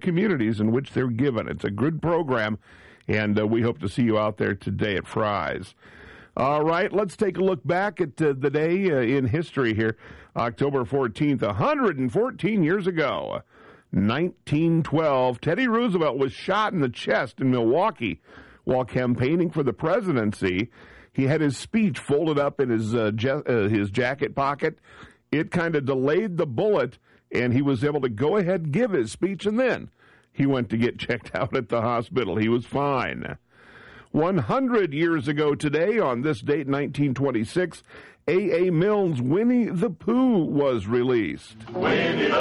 communities in which they're given. It's a good program, and we hope to see you out there today at Fry's. All right, let's take a look back at the day in history here. October 14th, 114 years ago, 1912, Teddy Roosevelt was shot in the chest in Milwaukee while campaigning for the presidency. He had his speech folded up in his jacket pocket. It kind of delayed the bullet, and he was able to go ahead and give his speech, and then he went to get checked out at the hospital. He was fine. 100 years ago today, on this date, 1926, A.A. Milne's Winnie the Pooh was released. Winnie the